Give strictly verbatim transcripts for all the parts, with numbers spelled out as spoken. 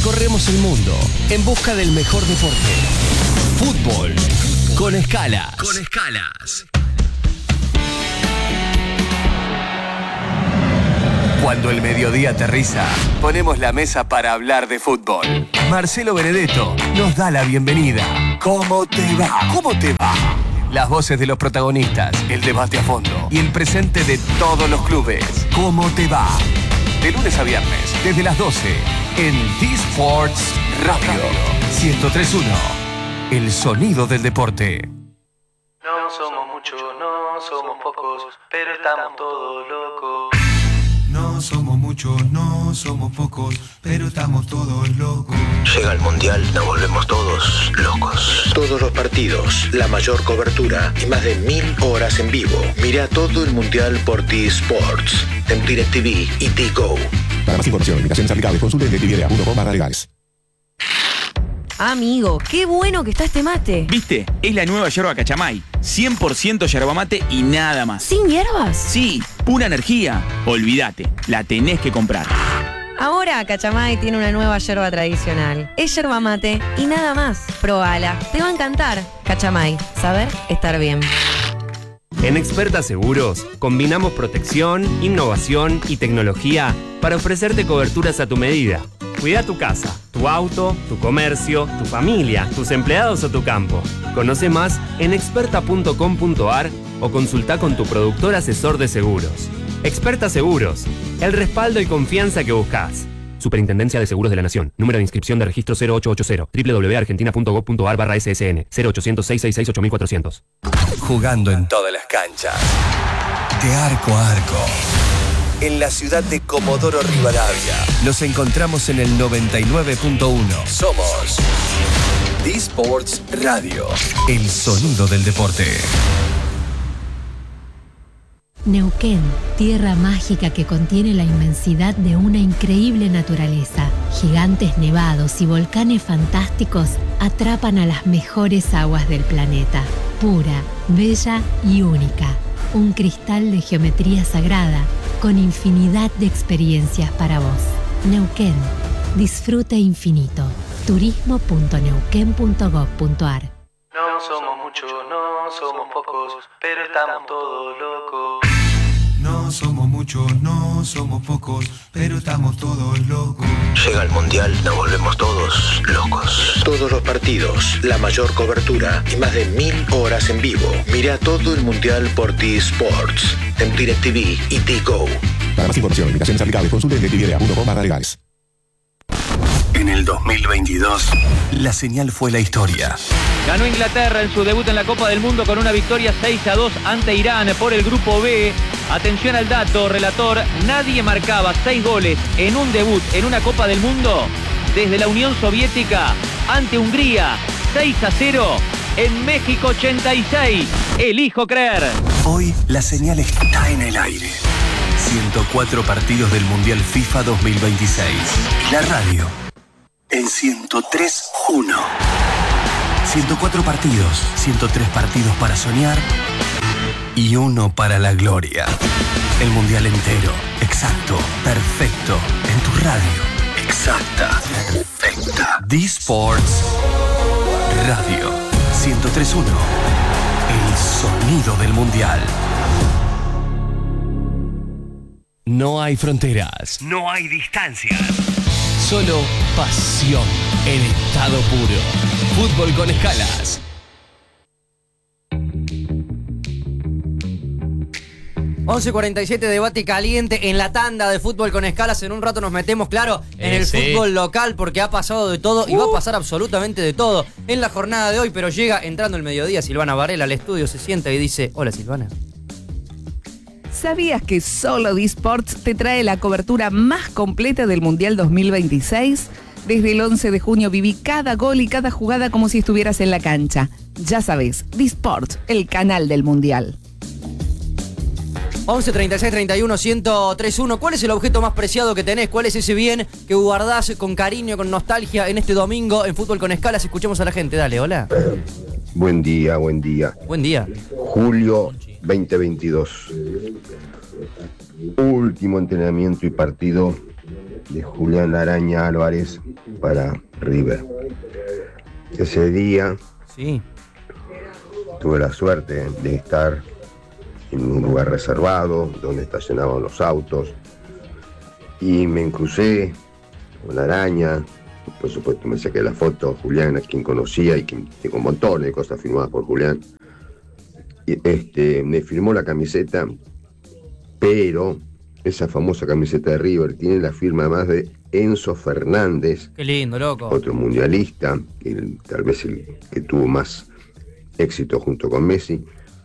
Recorremos el mundo en busca del mejor deporte. Fútbol con escalas. Con escalas. Cuando el mediodía aterriza, ponemos la mesa para hablar de fútbol. Marcelo Benedetto nos da la bienvenida. ¿Cómo te va? ¿Cómo te va? Las voces de los protagonistas, el debate a fondo y el presente de todos los clubes. ¿Cómo te va? De lunes a viernes, desde las doce, en D-Sports Radio ciento tres punto uno. El sonido del deporte. No somos muchos, no somos pocos, pero estamos todos locos. No somos muchos, no somos pocos, pero estamos todos locos. Llega el Mundial, nos volvemos todos locos. Todos los partidos, la mayor cobertura y más de mil horas en vivo. Mira todo el Mundial por T-Sports, en DirecTV y T-Go. Para más información, invitaciones aplicables, consulte en directv punto com barra legales. Amigo, qué bueno que está este mate. ¿Viste? Es la nueva yerba Cachamay. cien por ciento yerba mate y nada más. ¿Sin hierbas? Sí, pura energía. Olvídate, la tenés que comprar. Ahora Cachamay tiene una nueva yerba tradicional. Es yerba mate y nada más. Probala, te va a encantar. Cachamay, saber estar bien. En Experta Seguros, combinamos protección, innovación y tecnología para ofrecerte coberturas a tu medida. Cuida tu casa, tu auto, tu comercio, tu familia, tus empleados o tu campo. Conoce más en experta punto com punto ar o consulta con tu productor asesor de seguros. Experta Seguros, el respaldo y confianza que buscas. Superintendencia de Seguros de la Nación. Número de inscripción de registro cero ocho ocho cero. doble u doble u doble u punto argentina punto gob punto ar barra ese ese ene. cero ochocientos, seiscientos sesenta y seis, ocho mil cuatrocientos. Jugando en todas las canchas. De arco a arco. En la ciudad de Comodoro Rivadavia. Nos encontramos en el noventa y nueve punto uno. Somos D-Sports Radio. El sonido del deporte. Neuquén, tierra mágica que contiene la inmensidad de una increíble naturaleza. Gigantes nevados y volcanes fantásticos atrapan a las mejores aguas del planeta. Pura, bella y única. Un cristal de geometría sagrada con infinidad de experiencias para vos. Neuquén, disfrute infinito. turismo punto neuquén punto gob punto ar. No somos muchos, no somos pocos, pero estamos todos locos. No somos muchos, no somos pocos, pero estamos todos locos. Llega el Mundial, nos volvemos todos locos. Todos los partidos, la mayor cobertura y más de mil horas en vivo. Mira todo el Mundial por T-Sports, en DirecTV y T-Go. Para más información, invitaciones aplicables, consulte en directv punto com barra legales. En el dos mil veintidós, la señal fue la historia. Ganó Inglaterra en su debut en la Copa del Mundo con una victoria seis a dos ante Irán por el Grupo B. Atención al dato, relator, nadie marcaba seis goles en un debut en una Copa del Mundo desde la Unión Soviética ante Hungría, seis a cero en México ochenta y seis. Elijo creer. Hoy la señal está en el aire. ciento cuatro partidos del Mundial FIFA dos mil veintiséis. La radio en ciento tres punto uno. ciento cuatro partidos, ciento tres partidos para soñar y uno para la gloria. El Mundial entero, exacto, perfecto, en tu radio. Exacta, perfecta. D-Sports Radio ciento tres punto uno. El sonido del Mundial. No hay fronteras. No hay distancias. Solo pasión en estado puro. Fútbol con escalas. once cuarenta y siete, debate caliente en la tanda de Fútbol con escalas. En un rato nos metemos, claro, en eh, el sí. fútbol local porque ha pasado de todo y uh. va a pasar absolutamente de todo en la jornada de hoy. Pero llega entrando el mediodía Silvana Varela al estudio, se sienta y dice: hola Silvana. ¿Sabías que solo D-Sports te trae la cobertura más completa del Mundial dos mil veintiséis? Desde el once de junio viví cada gol y cada jugada como si estuvieras en la cancha. Ya sabes, D-Sports, el canal del Mundial. once treinta y seis treinta y uno ciento tres punto uno. ¿Cuál es el objeto más preciado que tenés? ¿Cuál es ese bien que guardás con cariño, con nostalgia en este domingo en Fútbol con Escalas? Escuchemos a la gente. Dale, hola. Buen día, buen día. Buen día. Julio veinte veintidós. Último entrenamiento y partido de Julián Araña Álvarez para River. Ese día sí. tuve la suerte de estar en un lugar reservado donde estacionaban los autos y me crucé con Araña. Por supuesto me saqué la foto, Julián, a quien conocía y que tengo un montón de cosas firmadas por Julián. Y este, me firmó la camiseta, pero esa famosa camiseta de River tiene la firma además de Enzo Fernández. Qué lindo, loco. Otro mundialista, el, tal vez el que tuvo más éxito junto con Messi.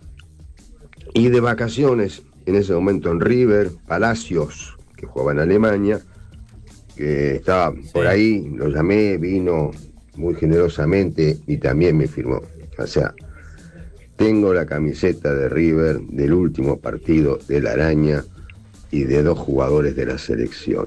Y de vacaciones, en ese momento en River, Palacios, que jugaba en Alemania, que estaba por ahí, lo llamé, vino muy generosamente y también me firmó. O sea, tengo la camiseta de River del último partido de la Araña y de dos jugadores de la selección.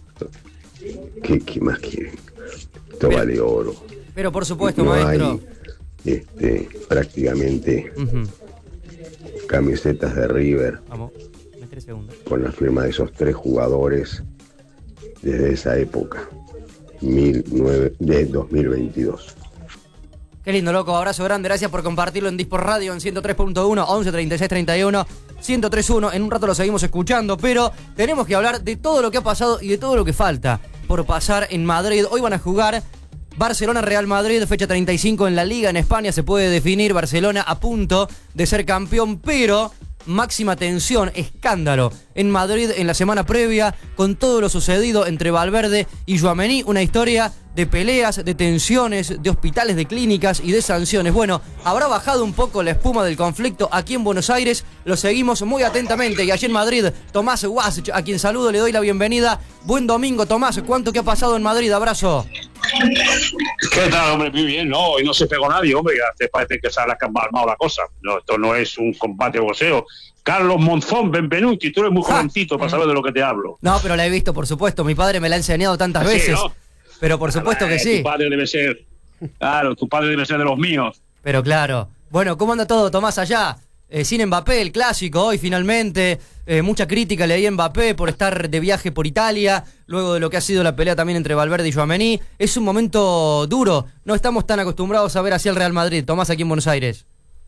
¿Qué, qué más quieren? Esto pero, vale oro. Pero por supuesto, no maestro. Hay, este, prácticamente uh-huh. camisetas de River. Vamos, tres segundos. Con la firma de esos tres jugadores desde esa época, mil nueve, de dos mil veintidós. Qué lindo, loco. Abrazo grande. Gracias por compartirlo en Disport Radio en ciento tres punto uno, once treinta y seis treinta y uno, ciento tres punto uno. En un rato lo seguimos escuchando, pero tenemos que hablar de todo lo que ha pasado y de todo lo que falta por pasar en Madrid. Hoy van a jugar Barcelona-Real Madrid, fecha treinta y cinco en la Liga. En España se puede definir Barcelona a punto de ser campeón, pero máxima tensión, escándalo en Madrid en la semana previa con todo lo sucedido entre Valverde y Tchouaméni, una historia de peleas, de tensiones, de hospitales, de clínicas y de sanciones. Bueno, habrá bajado un poco la espuma del conflicto aquí en Buenos Aires, lo seguimos muy atentamente. Y allí en Madrid, Tomás Guasich, a quien saludo, le doy la bienvenida. Buen domingo, Tomás, ¿cuánto que ha pasado en Madrid? Abrazo. ¿Qué tal, hombre? Muy bien, no, hoy no se pegó nadie, hombre, ya te parece que se ha armado la cosa. No, esto no es un combate de boxeo. Carlos Monzón, benvenuti, tú eres muy jovencito ah, para saber de lo que te hablo. No, pero la he visto, por supuesto, mi padre me la ha enseñado tantas sí, veces. ¿No? Pero por supuesto ah, que sí. Tu padre debe ser, claro, tu padre debe ser de los míos. Pero claro. Bueno, ¿cómo anda todo, Tomás, allá? Eh, sin Mbappé, el clásico, hoy finalmente. Eh, mucha crítica leí a Mbappé por estar de viaje por Italia, luego de lo que ha sido la pelea también entre Valverde y Tchouaméni. Es un momento duro, no estamos tan acostumbrados a ver así el Real Madrid. Tomás, aquí en Buenos Aires.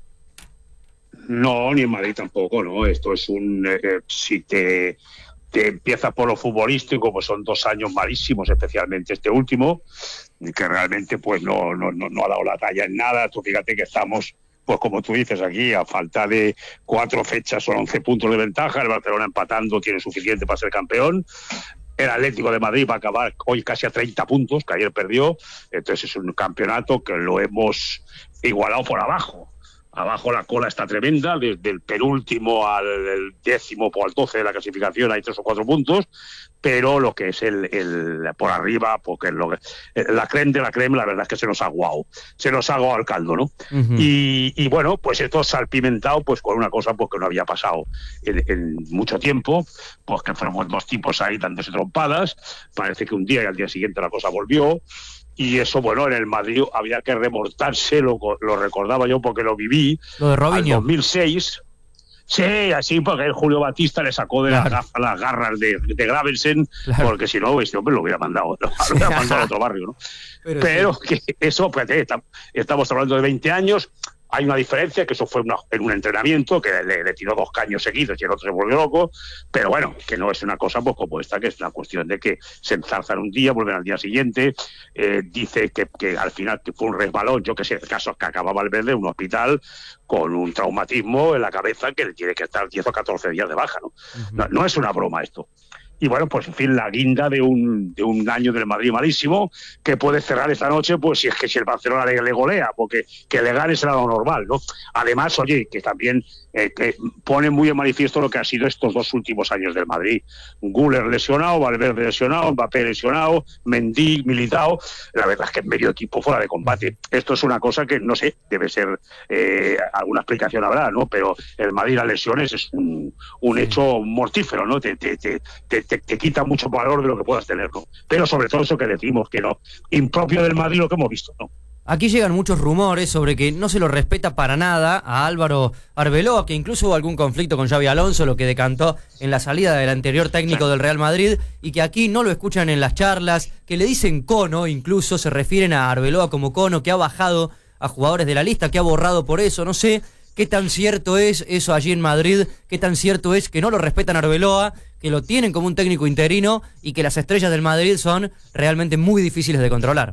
No, ni en Madrid tampoco, ¿no? Esto es un... Eh, si te... te empieza por lo futbolístico, pues son dos años malísimos, especialmente este último, que realmente pues no, no, no, no ha dado la talla en nada. Tú fíjate que estamos, pues como tú dices aquí, a falta de cuatro fechas son once puntos de ventaja, el Barcelona empatando tiene suficiente para ser campeón. El Atlético de Madrid va a acabar hoy casi a treinta puntos, que ayer perdió, entonces es un campeonato que lo hemos igualado por abajo. Abajo la cola está tremenda, desde el penúltimo al décimo o al doce de la clasificación hay tres o cuatro puntos, pero lo que es el, el por arriba, porque lo que, la creme de la creme, la verdad es que se nos ha aguado, se nos ha aguado el caldo, ¿no? Uh-huh. Y, y bueno, pues esto salpimentado pues con una cosa pues, que no había pasado en, en mucho tiempo, pues que fueron dos tipos ahí dándose trompadas, parece que un día y al día siguiente la cosa volvió. Y eso, bueno, en el Madrid había que remontarse, lo, lo recordaba yo porque lo viví. Lo de Robinho. Al dos mil seis. Sí, así porque el Julio Batista le sacó de claro. las, las garras de, de Gravensen, claro. porque si no, este hombre lo hubiera mandado, lo hubiera mandado a otro barrio, ¿no? Pero, Pero sí. que eso, pues, estamos hablando de veinte años. Hay una diferencia, que eso fue una, en un entrenamiento, que le, le tiró dos caños seguidos y el otro se volvió loco, pero bueno, que no es una cosa pues como esta, que es una cuestión de que se enzarzan un día, vuelven al día siguiente, eh, dice que, que al final que fue un resbalón, yo que sé, el caso que acababa Valverde en un hospital con un traumatismo en la cabeza que le tiene que estar diez o catorce días de baja, ¿no? Uh-huh. No, no es una broma esto. Y bueno, pues en fin, la guinda de un de un año del Madrid malísimo, que puede cerrar esta noche, pues si es que si el Barcelona le, le golea, porque que le gane será lo normal, ¿no? Además, oye, que también eh, que pone muy en manifiesto lo que ha sido estos dos últimos años del Madrid. Güler lesionado, Valverde lesionado, Mbappé lesionado, Mendy, Militao, la verdad es que medio equipo fuera de combate. Esto es una cosa que, no sé, debe ser, eh, alguna explicación habrá, ¿no? Pero el Madrid las lesiones es un, un hecho mortífero, ¿no? Te, te, te, te Te, te quita mucho valor de lo que puedas tener, ¿no? Pero sobre todo eso que decimos, que no, impropio del Madrid lo que hemos visto, ¿no? Aquí llegan muchos rumores sobre que no se lo respeta para nada a Álvaro Arbeloa, que incluso hubo algún conflicto con Xabi Alonso, lo que decantó en la salida del anterior técnico del Real Madrid, y que aquí no lo escuchan en las charlas, que le dicen cono, incluso se refieren a Arbeloa como cono, que ha bajado a jugadores de la lista, que ha borrado por eso. No sé qué tan cierto es eso allí en Madrid, qué tan cierto es que no lo respetan a Arbeloa, que lo tienen como un técnico interino y que las estrellas del Madrid son realmente muy difíciles de controlar.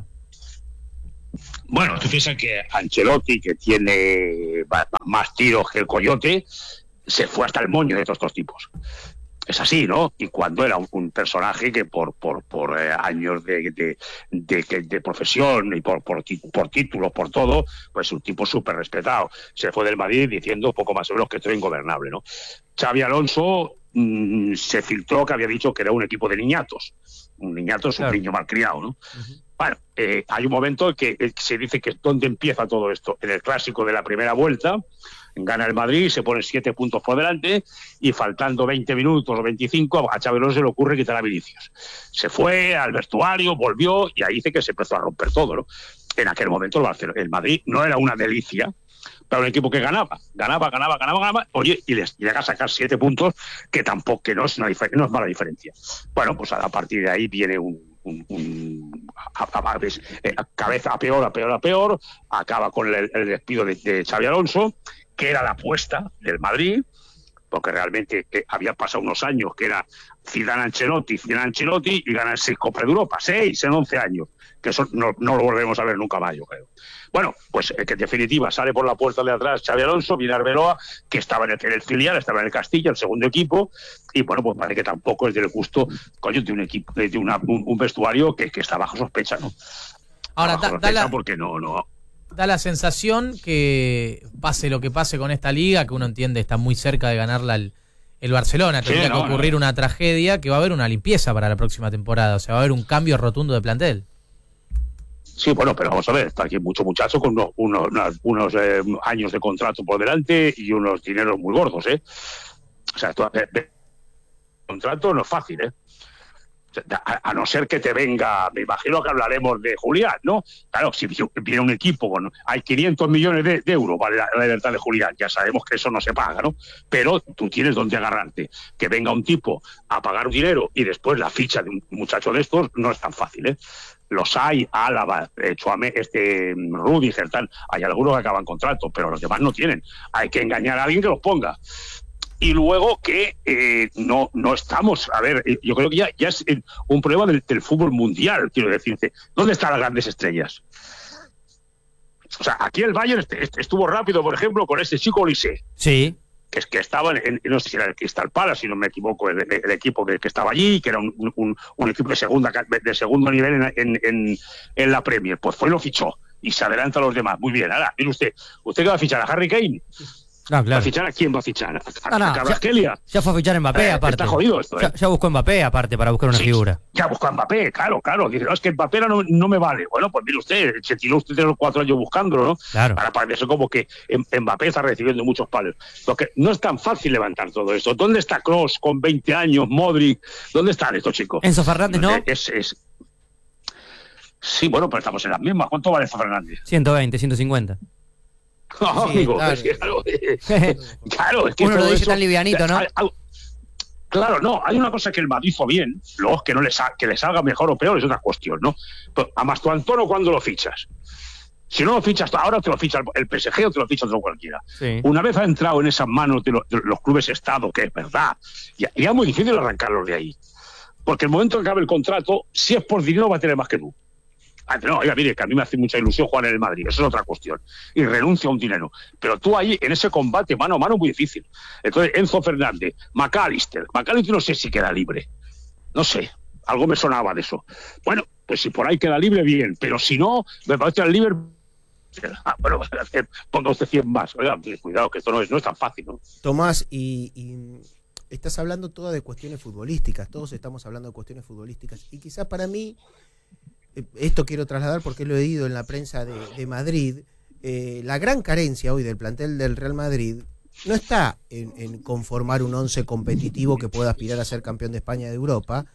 Bueno, tú piensas que Ancelotti, que tiene más tiros que el coyote, se fue hasta el moño de todos estos tipos. Es así, ¿no? Y cuando era un, un personaje que por por por eh, años de de, de, de, de profesión y por, por por títulos, por todo, pues un tipo súper respetado. Se fue del Madrid diciendo poco más o menos que estoy ingobernable, ¿no? Xabi Alonso mmm, se filtró que había dicho que era un equipo de niñatos. Un niñato es un claro. niño malcriado, ¿no? Uh-huh. Bueno, eh, hay un momento en que eh, se dice que es donde empieza todo esto. En el clásico de la primera vuelta, gana el Madrid, se pone siete puntos por delante y faltando veinte minutos o veinticinco, a Xabi Alonso se le ocurre quitar a Vinicius. Se fue al vestuario, volvió y ahí dice que se empezó a romper todo, ¿no? En aquel momento el, Barcelona, el Madrid no era una delicia, pero un equipo que ganaba, ganaba, ganaba, ganaba, ganaba, oye, y les llega a sacar siete puntos, que tampoco, que no es, una difer- no es mala diferencia. Bueno, pues a partir de ahí viene un, un, un a, a, a, eh, a cabeza a peor, a peor, a peor, acaba con el, el despido de, de Xabi Alonso, que era la apuesta del Madrid, porque realmente eh, había pasado unos años que era Zidane Ancelotti, Zidane Ancelotti, y ganan seis Copas de Europa, seis en once años, que eso no, no lo volvemos a ver nunca más, yo creo. Bueno, pues eh, que en definitiva sale por la puerta de atrás Xabi Alonso, viene Arbeloa, que estaba en el, en el filial, estaba en el Castilla, el segundo equipo, y bueno, pues parece que tampoco es del gusto, coño, de un equipo, de una, un, un vestuario que, que está bajo sospecha, ¿no? Ahora, bajo da, da la... porque no, no... Da la sensación que pase lo que pase con esta liga, que uno entiende está muy cerca de ganarla el, el Barcelona, tendría sí, no, que ocurrir no. una tragedia, que va a haber una limpieza para la próxima temporada, o sea, va a haber un cambio rotundo de plantel. Sí, bueno, pero vamos a ver, está aquí mucho muchacho con unos, unos, unos eh, años de contrato por delante y unos dineros muy gordos, ¿eh? O sea, esto, eh, eh, contrato no es fácil, ¿eh? A, a no ser que te venga, me imagino que hablaremos de Julián, ¿no? Claro, si viene un equipo con, hay quinientos millones de, de euros para la, la libertad de Julián, ya sabemos que eso no se paga, ¿no? Pero tú tienes donde agarrarte. Que venga un tipo a pagar un dinero y después la ficha de un muchacho de estos no es tan fácil, ¿eh? Los hay, Álava, eh, Chouamé, este, Rudiger, tal, hay algunos que acaban contrato, pero los demás no tienen. Hay que engañar a alguien que los ponga. Y luego que eh, no no estamos, a ver, yo creo que ya, ya es un problema del, del fútbol mundial, quiero decirte. ¿Dónde están las grandes estrellas? O sea, aquí el Bayern estuvo rápido, por ejemplo, con este chico Olise. Sí. Que, que estaba en, en, no sé si era el Crystal Palace, si no me equivoco, el, el equipo que, que estaba allí, que era un, un, un equipo de segunda de segundo nivel en, en, en, en la Premier. Pues fue y lo fichó. Y se adelanta a los demás. Muy bien, ahora, mire usted, ¿usted qué va a fichar? ¿A Harry Kane? No, claro. ¿Va a fichar a quién va a fichar? ¿A, no, no, a Kvaratskhelia? Ya, ya fue a fichar a Mbappé, eh, aparte. Está jodido esto, ¿eh? Ya, ya buscó a Mbappé, aparte, para buscar una sí, figura. Ya buscó a Mbappé, claro, claro. Dice, no, es que Mbappé no, no me vale. Bueno, pues mire usted, se tiró usted tres o cuatro años buscándolo, ¿no? Claro. Para parecer como que Mbappé está recibiendo muchos palos. Porque no es tan fácil levantar todo esto. ¿Dónde está Kroos con veinte años, Modric? ¿Dónde están estos chicos? Enzo Fernández, ¿no? Es, es... Sí, bueno, pero estamos en las mismas. ¿Cuánto vale Enzo Fernández? ciento veinte, ciento cincuenta. No, sí, amigo, claro. Es que, claro, eh, claro, es que uno lo dice eso, tan livianito, ¿no? Hay, hay, claro, no, hay una cosa que el Madrid hizo bien, luego que no le sal, que le salga mejor o peor es otra cuestión, ¿no? Pero a Mastuantono, ¿cuándo lo fichas? Si no lo fichas ahora, te lo ficha el P S G o te lo ficha otro cualquiera. Sí. Una vez ha entrado en esas manos de, lo, de los clubes Estado, que es verdad, ya, ya es muy difícil arrancarlos de ahí. Porque el momento en que acabe el contrato, si es por dinero, va a tener más que tú. Ah, no, oiga, mire, que a mí me hace mucha ilusión jugar en el Madrid, eso es otra cuestión. Y renuncia a un dinero. Pero tú ahí, en ese combate mano a mano, muy difícil. Entonces, Enzo Fernández, McAllister. McAllister no sé si queda libre. No sé, algo me sonaba de eso. Bueno, pues si por ahí queda libre, bien. Pero si no, me parece al Liverpool. Ah, bueno, ponga usted cien más. Oiga, cuidado, que esto no es, no es tan fácil, ¿no? Tomás, y... y... estás hablando todo de cuestiones futbolísticas. Todos estamos hablando de cuestiones futbolísticas. Y quizás para mí... esto quiero trasladar porque lo he leído en la prensa de, de Madrid, eh, la gran carencia hoy del plantel del Real Madrid no está en, en conformar un once competitivo que pueda aspirar a ser campeón de España, de Europa,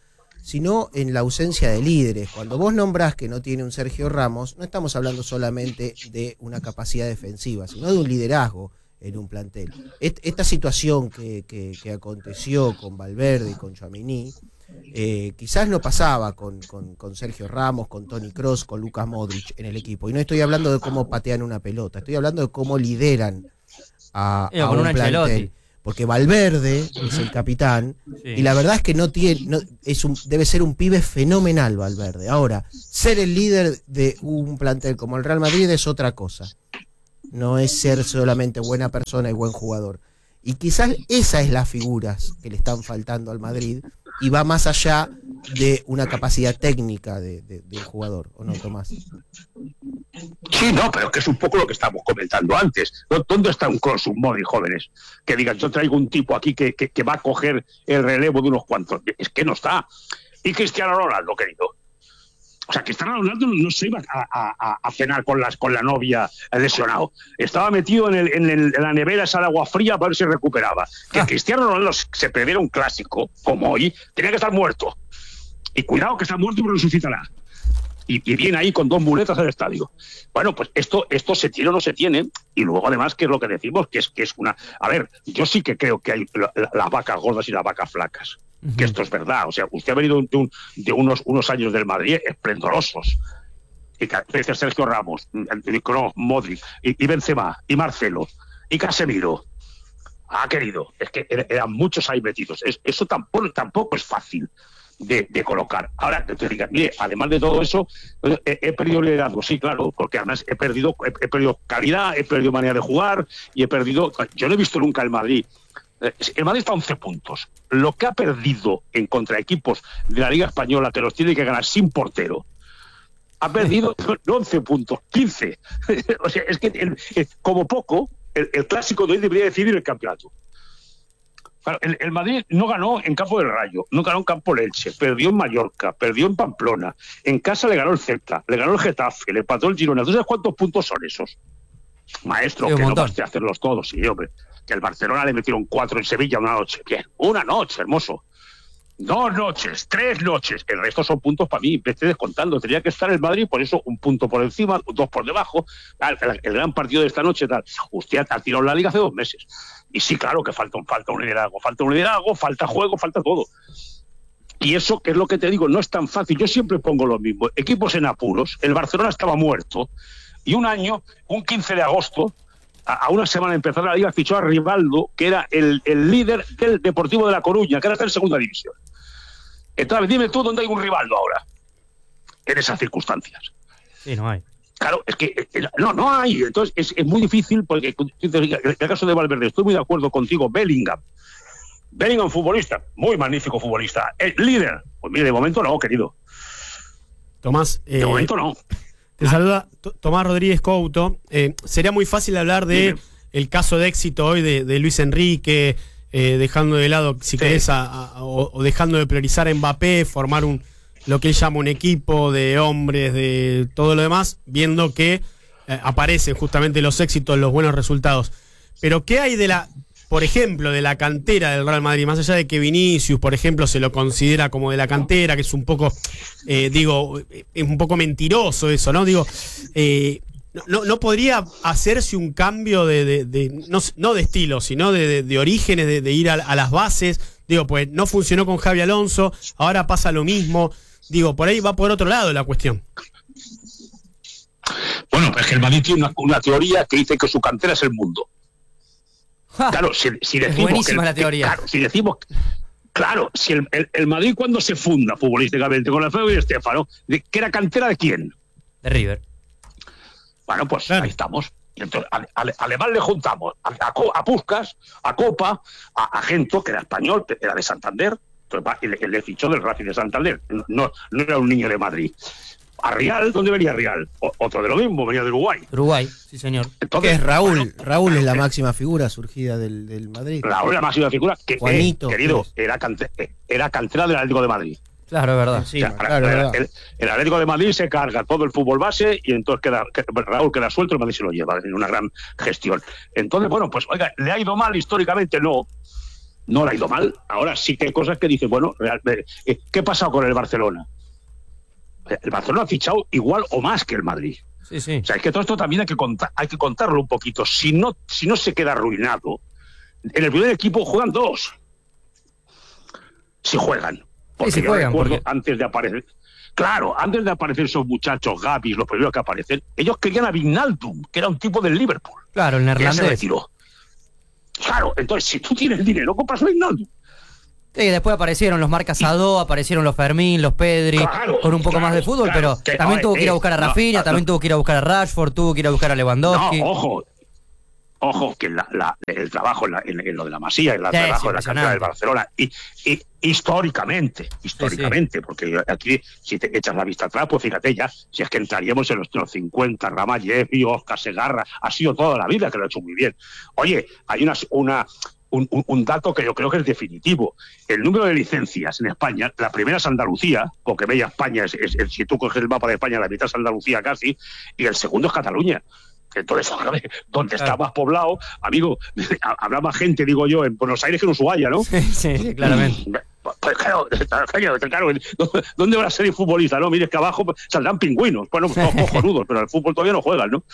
sino en la ausencia de líderes. Cuando vos nombrás que no tiene un Sergio Ramos, no estamos hablando solamente de una capacidad defensiva, sino de un liderazgo en un plantel. Esta situación que, que, que aconteció con Valverde y con Tchouaméni, eh, quizás no pasaba con, con, con Sergio Ramos, con Toni Kroos, con Luka Modric en el equipo. Y no estoy hablando de cómo patean una pelota, estoy hablando de cómo lideran a, a un plantel. Porque Valverde es el capitán, sí. Y la verdad es que no tiene, no, es un, debe ser un pibe fenomenal Valverde. Ahora, ser el líder de un plantel como el Real Madrid es otra cosa. No es ser solamente buena persona y buen jugador. Y quizás esa es las figuras que le están faltando al Madrid y va más allá de una capacidad técnica de, de, de un jugador, ¿o no, Tomás? Sí, no, pero que es un poco lo que estábamos comentando antes. ¿Dónde está un Kroos, un Modric, jóvenes? Que digan, yo traigo un tipo aquí que, que, que va a coger el relevo de unos cuantos. Es que no está. Y Cristiano Ronaldo, querido. O sea, Cristiano Ronaldo no se iba a, a, a cenar con, las, con la novia lesionado. Estaba metido en, el, en, el, en la nevera esa de agua fría para ver si recuperaba. Que ah. Cristiano Ronaldo se perdiera un clásico, como hoy, tenía que estar muerto. Y cuidado que está muerto, pero resucitará. Y, y viene ahí con dos muletas al estadio. Bueno, pues esto, esto se tiene o no se tiene. Y luego, además, ¿qué es lo que decimos? Que es, que es una... A ver, yo sí que creo que hay la, la, las vacas gordas y las vacas flacas. Uh-huh. Que esto es verdad. O sea, usted ha venido de, un, de unos, unos años del Madrid esplendorosos. Y que dice Sergio Ramos, Kroos, Modric, y, y Benzema, y Marcelo, y Casemiro. Ah, querido, es que eran muchos ahí metidos. Es, eso tampoco, tampoco es fácil de, de colocar. Ahora, te diga, mire, además de todo eso, he, he perdido liderazgo, sí, claro, porque además he perdido, he, he perdido calidad, he perdido manera de jugar, y he perdido... Yo no he visto nunca el Madrid. El Madrid está a once puntos. Lo que ha perdido en contra equipos de la Liga Española, te los tiene que ganar sin portero. Ha perdido no once puntos, quince. O sea, es que el, el, como poco, el, el clásico de hoy debería decidir el campeonato. Claro, el, el Madrid no ganó en Campo del Rayo, no ganó en Campo Elche, perdió en Mallorca, perdió en Pamplona, en casa le ganó el Celta, le ganó el Getafe, le empató el Girona. ¿Tú sabes cuántos puntos son esos? Maestro, sí, que no baste hacerlos todos, sí, hombre. Que el Barcelona le metieron cuatro en Sevilla una noche. Bien, una noche, hermoso. Dos noches, tres noches. El resto son puntos para mí. Me estoy descontando. Tenía que estar el Madrid, por eso un punto por encima, dos por debajo. El, el, el gran partido de esta noche, tal. Usted ha tirado la liga hace dos meses. Y sí, claro que falta, falta un liderazgo. Falta un liderazgo, falta juego, falta todo. Y eso, que es lo que te digo, no es tan fácil. Yo siempre pongo lo mismo. Equipos en apuros. El Barcelona estaba muerto. Y un año, un quince de agosto, a una semana de empezar la liga, fichó a Rivaldo, que era el, el líder del Deportivo de La Coruña, que ahora está en segunda división. Entonces, dime tú dónde hay un Rivaldo ahora, en esas circunstancias. Sí, no hay. Claro, es que no, no hay. Entonces, es, es muy difícil, porque en el caso de Valverde, estoy muy de acuerdo contigo. Bellingham. Bellingham, futbolista, muy magnífico futbolista. El líder, pues mire, de momento no, querido. Tomás. Eh... De momento no. Te saluda Tomás Rodríguez Couto. Eh, sería muy fácil hablar de el caso de éxito hoy de, de Luis Enrique, eh, dejando de lado, si sí. querés, a, a, o, o dejando de priorizar a Mbappé, formar un lo que él llama un equipo de hombres, de todo lo demás, viendo que eh, aparecen justamente los éxitos, los buenos resultados. Pero ¿qué hay de la, por ejemplo, de la cantera del Real Madrid? Más allá de que Vinicius, por ejemplo, se lo considera como de la cantera, que es un poco, eh, digo, es un poco mentiroso eso, ¿no? Digo, eh, no, no podría hacerse un cambio de, de, de no, no de estilo, sino de, de, de orígenes, de, de ir a, a las bases. Digo, pues no funcionó con Xabi Alonso, ahora pasa lo mismo. Digo, por ahí va por otro lado la cuestión. Bueno, es que el Madrid tiene una, una teoría que dice que su cantera es el mundo. Ja, claro, si, si decimos es buenísima que, la teoría. Que, claro, si decimos, claro, si el, el, el Madrid cuando se funda futbolísticamente con Alfredo y Estéfano, ¿que era cantera de quién? De River. Bueno, pues claro. Ahí estamos. Y entonces, además le juntamos a, a, a Puskás, a Copa, a, a Gento, que era español, que era de Santander, entonces, el, el, el fichó del Racing de Santander, no, no era un niño de Madrid. A Real, ¿dónde venía Real? O, otro de lo mismo, venía de Uruguay. Uruguay, sí señor. Entonces, ¿qué es Raúl? Bueno, Raúl es la máxima figura surgida del, del Madrid. Raúl es la máxima figura que, Juanito, eh, querido, era, cante, era cantera del Atlético de Madrid. Claro, es verdad. Sí, o sea, claro, el, verdad. El, el Atlético de Madrid se carga todo el fútbol base y entonces queda, que, Raúl queda suelto y el Madrid se lo lleva en una gran gestión. Entonces, bueno, pues oiga, ¿le ha ido mal históricamente? No. no le ha ido mal. Ahora sí que hay cosas que dice, bueno, realmente, ¿qué ha pasado con el Barcelona? El Barcelona ha fichado igual o más que el Madrid. Sí, sí. O sea, es que todo esto también hay que contar, hay que contarlo un poquito. Si no, si no se queda arruinado, en el primer equipo juegan dos. Si juegan. Porque sí, sí yo juegan, recuerdo porque... antes de aparecer. Claro, antes de aparecer esos muchachos, Gavis, los primeros que aparecen, ellos querían a Wijnaldum, que era un tipo del Liverpool. Claro, el neerlandés. Que se retiró. Claro, entonces si tú tienes dinero, compras a Wijnaldum. Sí, después aparecieron los Marc Casado, aparecieron los Fermín, los Pedri, claro, con un poco claro, más de fútbol, claro, pero que, también no, tuvo que ir a buscar a Rafinha, no, también no, tuvo que ir a buscar a Rashford, tuvo que ir a buscar a Lewandowski. No, ojo, ojo, que la, la, el trabajo en, la, en, en lo de la Masía, el sí, trabajo sí, en la cantera del Barcelona, y, y históricamente, históricamente, sí, sí. Porque aquí, si te echas la vista atrás, pues fíjate ya, si es que entraríamos en los cincuenta, Ramallet y Oscar Segarra, ha sido toda la vida que lo ha hecho muy bien. Oye, hay una... una Un, un, un dato que yo creo que es definitivo. El número de licencias en España, la primera es Andalucía, porque media España, es, es, es, si tú coges el mapa de España, la mitad es Andalucía casi, y el segundo es Cataluña. Entonces, donde está más poblado, amigo, habrá más gente, digo yo, en Buenos Aires que en Ushuaia, ¿no? Sí, sí, claramente. Pues claro, claro, claro, ¿dónde va a ser el futbolista? No, mire que abajo saldrán pingüinos, bueno, pues son cojonudos, pero al fútbol todavía no juegan, ¿no?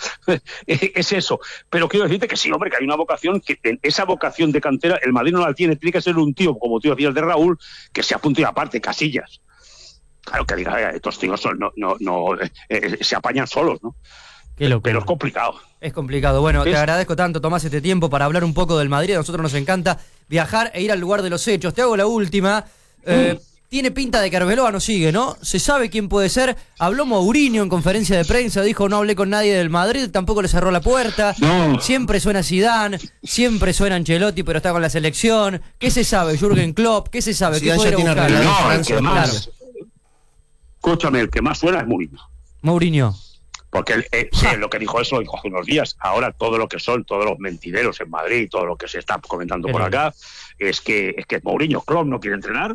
Es eso. Pero quiero decirte que sí, hombre, que hay una vocación, que en esa vocación de cantera el Madrid no la tiene, tiene que ser un tío, como tú decías de Raúl, que sea punto y aparte, Casillas. Claro, que diga, estos tíos son, no, no, no eh, eh, se apañan solos, ¿no? Pero es complicado. Es complicado. Bueno, ¿Es? Te agradezco tanto, Tomás, este tiempo para hablar un poco del Madrid. A nosotros nos encanta viajar e ir al lugar de los hechos. Te hago la última. Eh, mm. Tiene pinta de que Arbeloa no sigue, ¿no? Se sabe quién puede ser. Habló Mourinho en conferencia de prensa, dijo no hablé con nadie del Madrid, tampoco le cerró la puerta. No. Siempre suena Zidane, siempre suena Ancelotti, pero está con la selección. ¿Qué se sabe? Jürgen Klopp, ¿qué se sabe? ¿Qué puede buscar? No, el que más, claro. Escúchame, el que más suena es Mourinho. Mourinho. Porque él, eh, sí, lo que dijo eso lo dijo hace unos días. Ahora todo lo que son, todos los mentideros en Madrid, todo lo que se está comentando por acá, es que es que Mourinho, Klopp no quiere entrenar.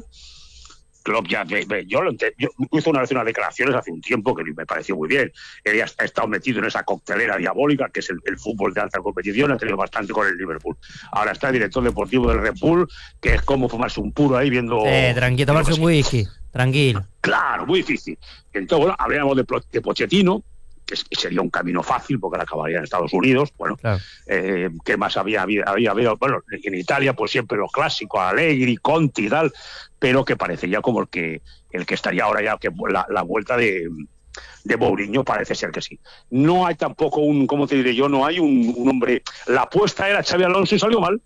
Klopp ya, yo lo ent- yo hice una vez unas declaraciones hace un tiempo que me pareció muy bien. Él ya ha estado metido en esa coctelera diabólica que es el, el fútbol de alta competición, ha tenido bastante con el Liverpool. Ahora está el director deportivo del Red Bull, que es como fumarse un puro ahí viendo... Eh, tranquilo, tomarse un whisky, tranquilo. Claro, muy difícil. Entonces, bueno, hablábamos de, de Pochettino, que sería un camino fácil porque la acabaría en Estados Unidos. Bueno, claro. eh, ¿qué más había? Había, había, había? Bueno, en Italia pues siempre los clásicos, Allegri, Conti y tal, pero que parecería como el que el que estaría ahora ya, que la, la vuelta de, de Mourinho parece ser que sí. No hay tampoco un, ¿cómo te diré yo? No hay un, un hombre... La apuesta era Xabi Alonso y salió mal.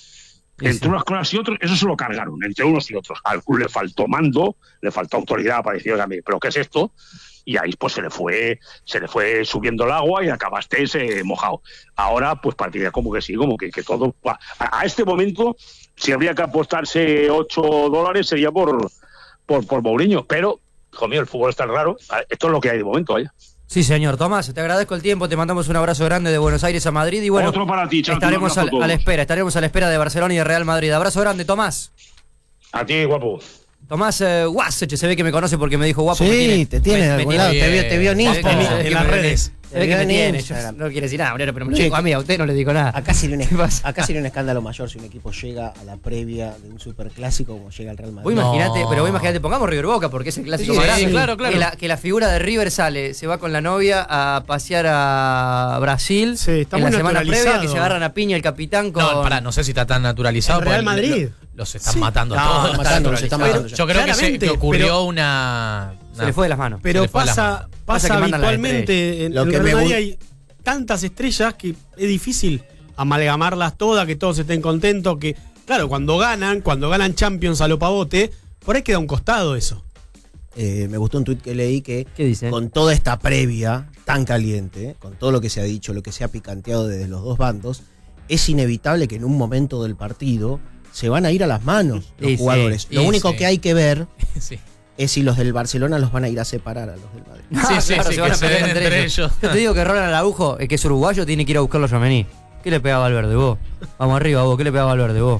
Sí, entre sí. unas cosas y otras, eso se lo cargaron, entre unos y otros. Al club le faltó mando, le faltó autoridad, pareció a mí, pero ¿qué es esto? Y ahí pues se le fue se le fue subiendo el agua y acabaste ese mojado. Ahora pues partiría como que sí, como que, que todo... A, a este momento, si habría que apostarse ocho dólares sería por, por, por Mourinho, pero, hijo mío, el fútbol está raro. Esto es lo que hay de momento, vaya. Sí, señor. Tomás, te agradezco el tiempo, te mandamos un abrazo grande de Buenos Aires a Madrid y bueno, otro para ti, Chau, estaremos a, a la espera, estaremos a la espera de Barcelona y de Real Madrid. Abrazo grande, Tomás. A ti, guapo. Tomás eh, Guasech, se ve que me conoce porque me dijo guapo. Sí, me tiene, te tiene de algún lado, te vio, te vio en Instagram, en las redes. Se ve que me tiene, yo no quiere decir nada, pero me lo dijo a mí, a usted no le digo nada. Acá sería, un, acá sería un escándalo mayor si un equipo llega a la previa de un superclásico como llega el Real Madrid. Vos imagínate, no. pero vos imagínate, pongamos River Boca porque es el clásico sí, más grande. Sí, claro, claro. Que la, que la figura de River sale, se va con la novia a pasear a Brasil sí, está en muy la semana previa, que se agarran a piña el capitán con... No, pará, no sé si está tan naturalizado. ¿El Real Madrid? Lo, los están sí. matando no, a todos. Los matando, los están matando yo creo que, se, que ocurrió pero, una, una... Se le fue de las manos. Pero pasa, pasa, pasa habitualmente en, en el Real Madrid hay tantas estrellas que es difícil amalgamarlas todas, que todos estén contentos, que claro, cuando ganan, cuando ganan Champions a lo pavote, por ahí queda un costado eso. Eh, me gustó un tuit que leí que ¿Qué dice? Con toda esta previa tan caliente, con todo lo que se ha dicho, lo que se ha picanteado desde los dos bandos, es inevitable que en un momento del partido se van a ir a las manos los sí, jugadores. Sí, lo único sí. que hay que ver sí. es si los del Barcelona los van a ir a separar a los del Madrid. No, sí, sí, claro, sí, se van a pelear entre, entre ellos. ellos. Yo te digo que Ronald Araujo, el que es uruguayo, tiene que ir a buscarlo a Yamení. ¿Qué le pegaba Valverde vos? Vamos arriba vos, ¿qué le pegaba Valverde vos?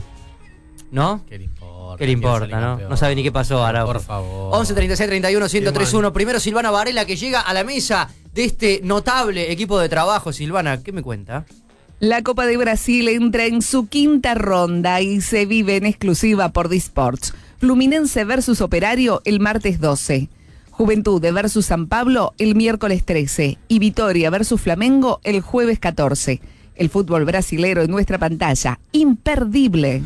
¿No? ¿Qué le importa? ¿Qué le importa, no? No sabe ni qué pasó Araujo. Por favor. once treinta y seis treinta y uno ciento tres uno. Primero Silvana Varela, que llega a la mesa de este notable equipo de trabajo. Silvana, ¿qué me cuenta? La Copa de Brasil entra en su quinta ronda y se vive en exclusiva por Disports. Fluminense versus Operario el martes doce. Juventud versus San Pablo el miércoles trece. Y Vitória versus Flamengo el jueves catorce. El fútbol brasilero en nuestra pantalla. Imperdible.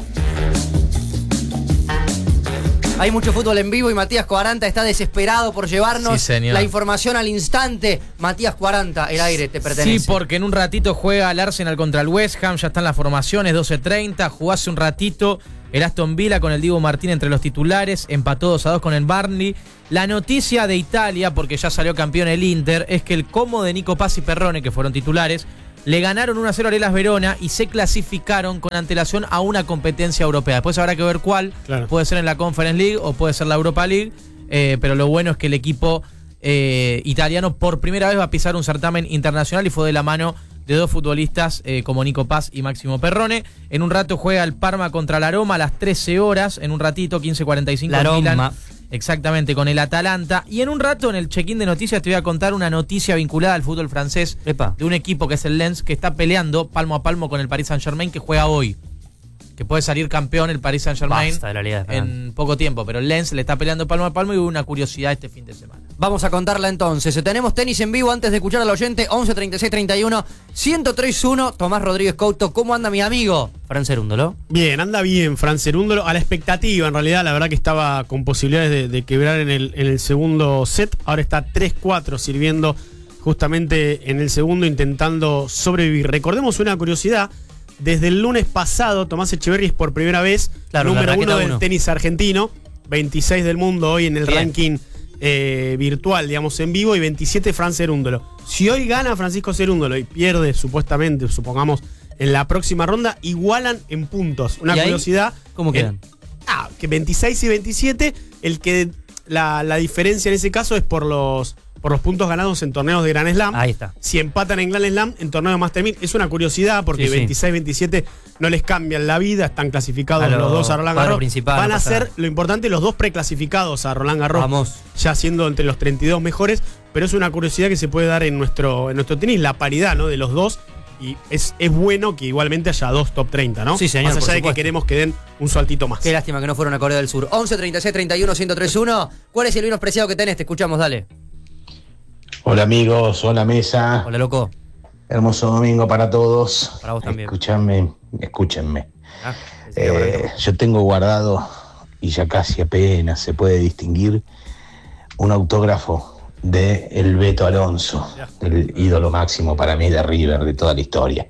Hay mucho fútbol en vivo y Matías Cuaranta está desesperado por llevarnos Sí, señor. la información al instante. Matías Cuaranta, el aire te pertenece. Sí, porque en un ratito juega el Arsenal contra el West Ham, ya están las formaciones, doce treinta, jugó hace un ratito el Aston Villa con el Diego Martín entre los titulares, empató dos a dos con el Burnley. La noticia de Italia, porque ya salió campeón el Inter, es que el Como de Nico Paz y Perrone, que fueron titulares, le ganaron uno a cero a Hellas Verona y se clasificaron con antelación a una competencia europea. Después habrá que ver cuál. Claro. Puede ser en la Conference League o puede ser la Europa League. Eh, pero lo bueno es que el equipo eh, italiano por primera vez va a pisar un certamen internacional y fue de la mano de dos futbolistas eh, como Nico Paz y Máximo Perrone. En un rato juega el Parma contra la Roma a las trece horas. En un ratito, quince cuarenta y cinco. La Roma. Milan. Exactamente, con el Atalanta. Y en un rato, en el check-in de noticias, te voy a contar una noticia vinculada al fútbol francés. Epa. De un equipo que es el Lens, que está peleando palmo a palmo con el Paris Saint-Germain, que juega hoy. Que puede salir campeón el Paris Saint-Germain Basta de la Liga de Francia. en poco tiempo. Pero el Lens le está peleando palmo a palmo y hubo una curiosidad este fin de semana. Vamos a contarla entonces. Tenemos tenis en vivo antes de escuchar al oyente. once treinta y seis treinta y uno ciento tres uno. Tomás Rodríguez Couto. ¿Cómo anda mi amigo? Fran Cerúndolo. Bien, anda bien Fran Cerúndolo. A la expectativa, en realidad, la verdad que estaba con posibilidades de, de quebrar en el, en el segundo set. Ahora está tres cuatro sirviendo justamente en el segundo, intentando sobrevivir. Recordemos una curiosidad. Desde el lunes pasado, Tomás Echeverry es por primera vez Claro, número la uno raqueta del uno. tenis argentino, veintiséis del mundo hoy en el Bien. ranking eh, virtual, digamos, en vivo, y veintisiete Fran Cerúndolo. Si hoy gana Francisco Cerúndolo y pierde, supuestamente, supongamos, en la próxima ronda, igualan en puntos. Una ¿Y ahí? curiosidad. ¿Cómo quedan? Eh, ah, que veintiséis y veintisiete, el que la, la diferencia en ese caso es por los... por los puntos ganados en torneos de Grand Slam. Ahí está. Si empatan en Grand Slam, en torneo de Master mil. Es una curiosidad porque Sí, sí. veintiséis veintisiete no les cambian la vida, están clasificados A los lo dos a Roland cuadro Garros. principal, Van no a pasa ser, nada. lo importante, los dos preclasificados a Roland Garros. Vamos. Ya siendo entre los treinta y dos mejores, pero es una curiosidad que se puede dar en nuestro, en nuestro tenis, la paridad, ¿no?, de los dos. Y es, es bueno que igualmente haya dos top treinta, ¿no? Sí, señor, Más allá por de que supuesto. queremos que den un saltito más. Qué lástima que no fueron a Corea del Sur. once treinta y seis treinta y uno ciento tres uno. ¿Cuál es el vino preciado que tenés? Te escuchamos, dale. Hola amigos, hola mesa. Hola loco. Hermoso domingo para todos. Para vos también. Escúchame, escúchenme. Ah, pensé que era para el Eh, loco. yo tengo guardado, y ya casi apenas se puede distinguir, un autógrafo de el Beto Alonso, el ídolo máximo para mí de River, de toda la historia.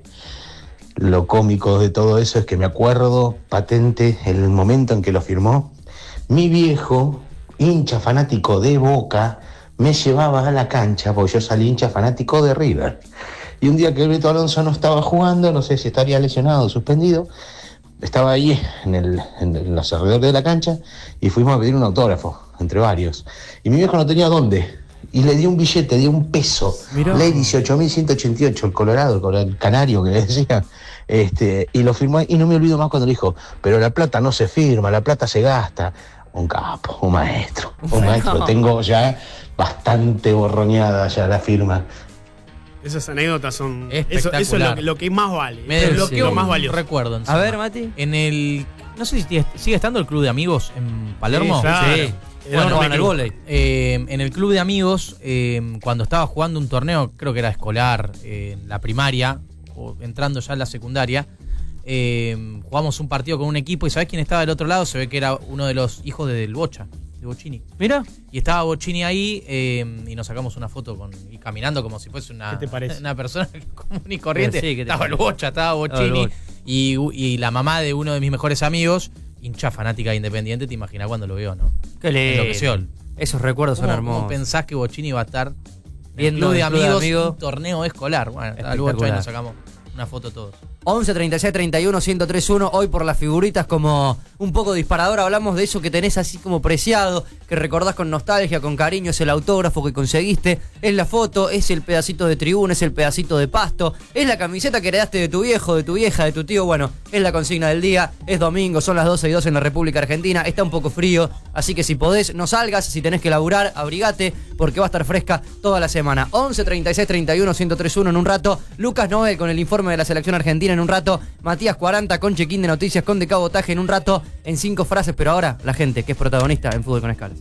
Lo cómico de todo eso es que me acuerdo patente el momento en que lo firmó. Mi viejo, hincha fanático de Boca, me llevaba a la cancha, porque yo salí hincha fanático de River. Y un día que el Beto Alonso no estaba jugando, no sé si estaría lesionado o suspendido, estaba ahí en, el, en los alrededores de la cancha y fuimos a pedir un autógrafo, entre varios. Y mi viejo no tenía dónde. Y le dio un billete, dio un peso. Mirá. Ley dieciocho mil ciento ochenta y ocho, el Colorado, el, Colorado, el canario que le decía. Este, y lo firmó, y no me olvido más cuando le dijo, pero la plata no se firma, la plata se gasta. Un capo, un maestro, un maestro. Tengo ya bastante borroñada ya la firma. Esas anécdotas son. Eso, Espectacular. eso es lo, que- lo que más vale. Me es lo desbloqueó que más un valioso. recuerdo. encima. A ver, Mati. En el. No sé si sigue- sigue estando el club de amigos en Palermo. Sí, claro. Sí. Bueno, Jugaban bueno, al vóley. eh, en el club de amigos, eh, cuando estaba jugando un torneo, creo que era escolar, eh, en la primaria, o entrando ya en la secundaria, eh, jugamos un partido con un equipo y ¿sabés quién estaba del otro lado? Se ve que era uno de los hijos de- del Bocha, de Bocini. Mira. Y estaba Bocini ahí eh, y nos sacamos una foto con y caminando como si fuese una, ¿Qué te parece? una persona común y corriente. Sí, ¿qué te estaba el parece? Bocha, estaba Estaba el Bocini Bocha. y, y la mamá de uno de mis mejores amigos, hincha fanática de Independiente, te imaginas cuando lo veo, ¿no? Qué lindo. Enloqueció. Esos recuerdos son ¿Cómo, hermosos. ¿Cómo pensás que Bocini va a estar Viendo viendo de el club de amigos, amigos? un torneo escolar? Bueno, estaba el Bocha y Espectacular. nos sacamos una foto todos. once treinta y seis treinta y uno ciento tres uno. Hoy por las figuritas como un poco disparador hablamos de eso que tenés así como preciado, que recordás con nostalgia, con cariño. Es el autógrafo que conseguiste, es la foto, es el pedacito de tribuna, es el pedacito de pasto, es la camiseta que heredaste de tu viejo, de tu vieja, de tu tío. Bueno, es la consigna del día. Es domingo, son las doce y dos en la República Argentina. Está un poco frío, así que si podés no salgas. Si tenés que laburar, abrigate, porque va a estar fresca toda la semana. once treinta y seis treinta y uno ciento tres uno. En un rato, Lucas Noel con el informe informe de la selección argentina en un rato. Matías cuarenta con check-in de noticias con decabotaje en un rato en cinco frases. Pero ahora la gente que es protagonista en Fútbol con Escalas.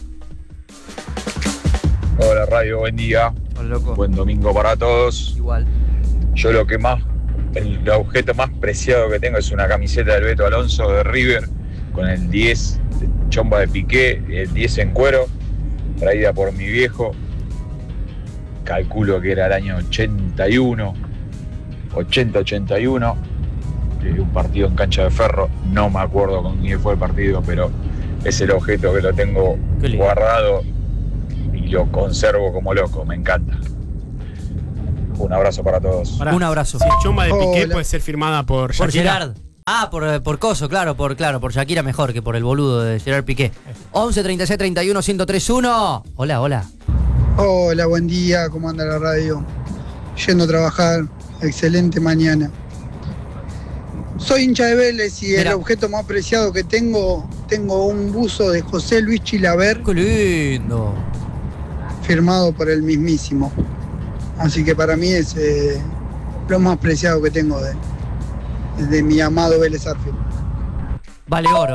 Hola Radio, buen día. Hola, loco. Buen domingo para todos. Igual. Yo lo que más, el objeto más preciado que tengo es una camiseta del Beto Alonso de River con el diez de chomba de Piqué, el diez en cuero, traída por mi viejo. Calculo que era el año ochenta y uno, ochenta ochenta y uno, de un partido en cancha de Ferro. No me acuerdo con quién fue el partido, pero es el objeto que lo tengo guardado y lo conservo como loco, me encanta. Un abrazo para todos. Pará. Un abrazo. Si chomba de Piqué Hola. puede ser firmada por Por Shakira. Gerard. Ah, por, por Coso, claro, por claro, por Shakira mejor que por el boludo de Gerard Piqué. once treinta y seis treinta y uno ciento tres uno. Hola, hola. Hola, buen día, ¿cómo anda la radio? Yendo a trabajar, excelente mañana. Soy hincha de Vélez y Mira. el objeto más preciado que tengo, tengo un buzo de José Luis Chilaver. ¡Qué lindo! Firmado por el mismísimo. Así que para mí es eh, lo más preciado que tengo de, de mi amado Vélez Arfield. Vale oro.